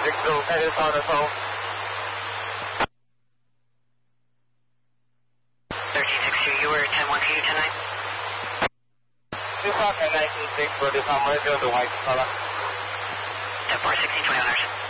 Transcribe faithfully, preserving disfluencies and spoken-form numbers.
six zero, that is on its own. thirteen six two, you were ten one two tonight? This is nineteen six, but this I'm ready to the white color. ten four, sixteen twenty-one hours.